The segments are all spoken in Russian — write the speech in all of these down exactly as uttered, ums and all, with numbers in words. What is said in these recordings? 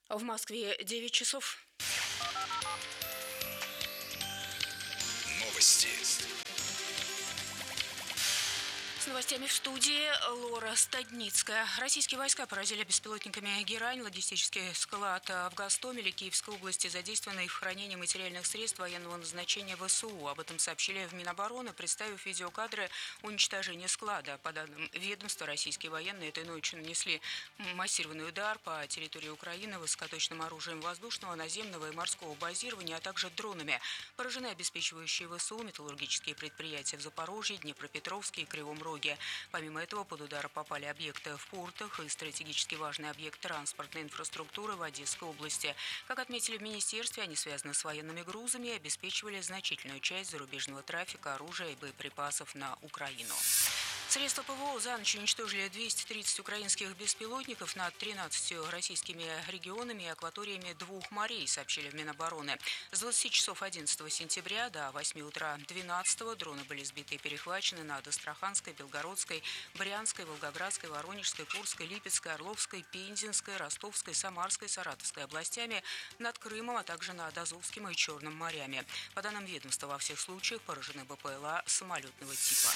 В Москве девять часов. Новости. С новостями в студии Лора Стадницкая. Российские войска поразили беспилотниками «Герань» логистический склад в Гостомеле, Киевской области, задействованный в хранении материальных средств военного назначения ВСУ. Об этом сообщили в Минобороны, представив видеокадры уничтожения склада. По данным ведомства, российские военные этой ночью нанесли массированный удар по территории Украины высокоточным оружием воздушного, наземного и морского базирования, а также дронами. Поражены обеспечивающие ВСУ металлургические предприятия в Запорожье, Днепропетровске и Кривом Роге. Помимо этого, под удар попали объекты в портах и стратегически важный объект транспортной инфраструктуры в Одесской области. Как отметили в министерстве, они связаны с военными грузами и обеспечивали значительную часть зарубежного трафика оружия и боеприпасов на Украину. Средства ПВО за ночь уничтожили двести тридцать украинских беспилотников над тринадцатью российскими регионами и акваториями двух морей, сообщили в Минобороны. С двадцати часов одиннадцатого сентября до восьми утра двенадцатого дроны были сбиты и перехвачены над Астраханской, Белгородской, Брянской, Волгоградской, Воронежской, Курской, Липецкой, Орловской, Пензенской, Ростовской, Самарской, Саратовской областями, над Крымом, а также над Азовским и Черным морями. По данным ведомства, во всех случаях поражены БПЛА самолетного типа.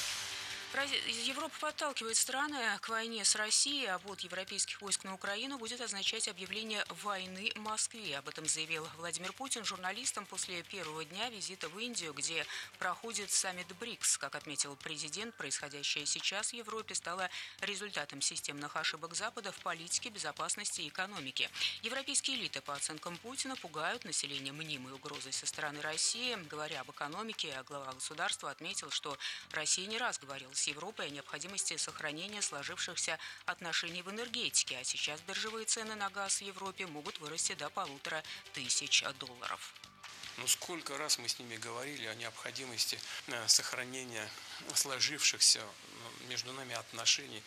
Европа подталкивает страны к войне с Россией, а ввод европейских войск на Украину будет означать объявление войны Москве. Об этом заявил Владимир Путин журналистам после первого дня визита в Индию, где проходит саммит БРИКС. Как отметил президент, происходящее сейчас в Европе стало результатом системных ошибок Запада в политике, безопасности и экономике. Европейские элиты, по оценкам Путина, пугают население мнимой угрозой со стороны России. Говоря об экономике, глава государства отметил, что Россия не раз говорила с Европой о необходимости сохранения сложившихся отношений в энергетике, а сейчас биржевые цены на газ в Европе могут вырасти до полутора тысяч долларов. Ну, сколько раз мы с ними говорили о необходимости сохранения сложившихся между нами отношений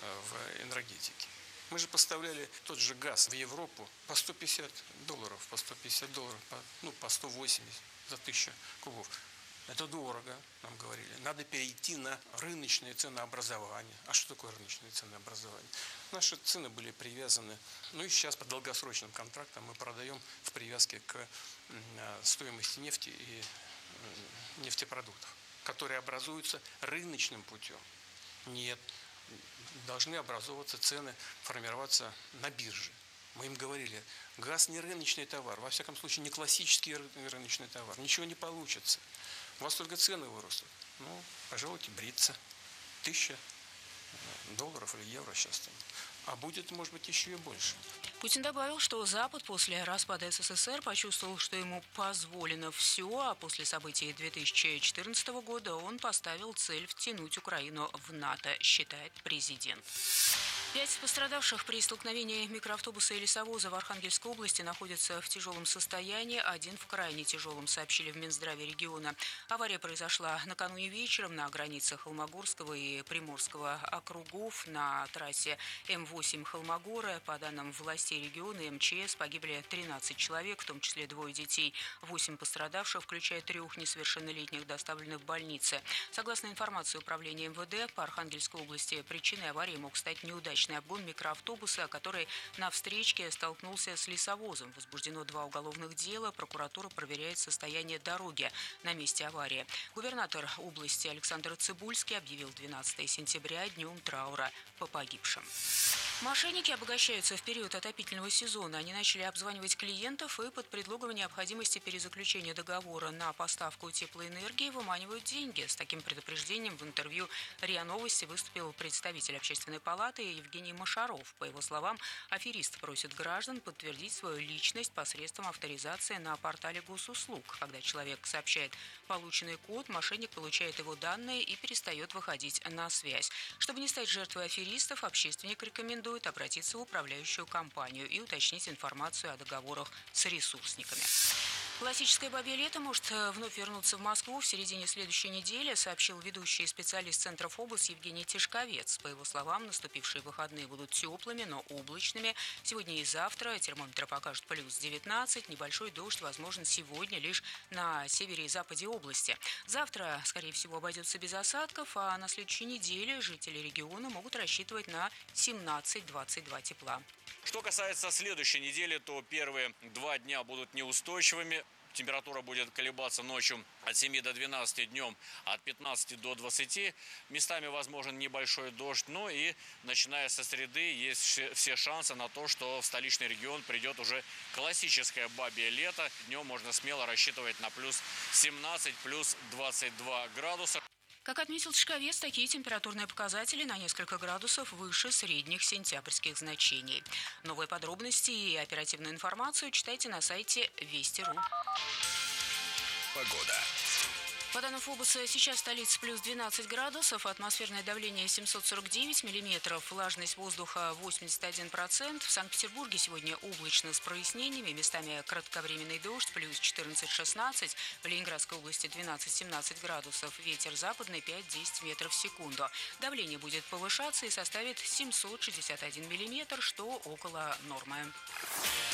в энергетике. Мы же поставляли тот же газ в Европу по сто пятьдесят долларов, по сто пятьдесят долларов, по, ну, по сто восемьдесят за тысячу кубов. Это дорого, нам говорили. Надо перейти на рыночное ценообразование. А что такое рыночное ценообразование? Наши цены были привязаны, ну и сейчас по долгосрочным контрактам мы продаем в привязке к стоимости нефти и нефтепродуктов, которые образуются рыночным путем. Нет, должны образовываться цены, формироваться на бирже. Мы им говорили, газ не рыночный товар, во всяком случае не классический рыночный товар, ничего не получится. У вас только цены вырастут. Ну, пожалуйте, бриться. Тысяча долларов или евро сейчас там. А будет, может быть, еще и больше. Путин добавил, что Запад после распада СССР почувствовал, что ему позволено все, а после событий две тысячи четырнадцатого года он поставил цель втянуть Украину в НАТО, считает президент. Пять пострадавших при столкновении микроавтобуса и лесовоза в Архангельской области находятся в тяжелом состоянии, один в крайне тяжелом, сообщили в Минздраве региона. Авария произошла накануне вечером на границах Холмогорского и Приморского округов на трассе Эм восемь Холмогоры. По данным властей региона и Эм Че Эс погибли тринадцать человек, в том числе двое детей. Восемь пострадавших, включая трех несовершеннолетних, доставлены в больницы. Согласно информации управления Эм Вэ Дэ, по Архангельской области причиной аварии мог стать неудачный обгон микроавтобуса, который на встречке столкнулся с лесовозом. Возбуждено два уголовных дела. Прокуратура проверяет состояние дороги на месте аварии. Губернатор области Александр Цыбульский объявил двенадцатого сентября днем траура по погибшим. Мошенники обогащаются в период отопительного сезона. Они начали обзванивать клиентов и под предлогом необходимости перезаключения договора на поставку теплоэнергии выманивают деньги. С таким предупреждением в интервью РИА Новости выступил представитель Общественной палаты Евгений Машаров. По его словам, аферист просит граждан подтвердить свою личность посредством авторизации на портале госуслуг. Когда человек сообщает полученный код, мошенник получает его данные и перестает выходить на связь. Чтобы не стать жертвой аферистов, общественник рекомендует обратиться в управляющую компанию и уточнить информацию о договорах с ресурсниками. Классическое бабье лето может вновь вернуться в Москву в середине следующей недели, сообщил ведущий специалист Центра Фобос Евгений Тишковец. По его словам, наступившие выходные будут теплыми, но облачными. Сегодня и завтра термометры покажут плюс девятнадцать. Небольшой дождь возможен сегодня лишь на севере и западе области. Завтра, скорее всего, обойдется без осадков, а на следующей неделе жители региона могут рассчитывать на семнадцать-двадцать два тепла. Что касается следующей недели, то первые два дня будут неустойчивыми. Температура будет колебаться ночью от семи до двенадцати, днем от пятнадцати до двадцати. Местами возможен небольшой дождь. Ну и начиная со среды есть все шансы на то, что в столичный регион придет уже классическое бабье лето. Днем можно смело рассчитывать на плюс семнадцать, плюс двадцать два градуса. Как отметил Тишковец, такие температурные показатели на несколько градусов выше средних сентябрьских значений. Новые подробности и оперативную информацию читайте на сайте Вести точка ру. Погода. По данным ФОБУСа, сейчас в столице плюс двенадцать градусов, атмосферное давление семьсот сорок девять миллиметров, влажность воздуха восемьдесят один процент. В Санкт-Петербурге сегодня облачно с прояснениями, местами кратковременный дождь, плюс четырнадцать-шестнадцать. В Ленинградской области двенадцать-семнадцать градусов, ветер западный пять-десять метров в секунду. Давление будет повышаться и составит семьсот шестьдесят один миллиметр, что около нормы.